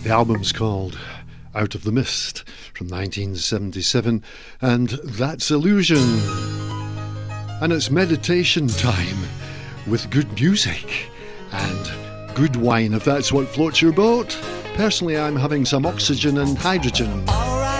The album's called Out of the Mist from 1977, and that's Illusion. And it's meditation time with good music and good wine, if that's what floats your boat. Personally, I'm having some oxygen and hydrogen.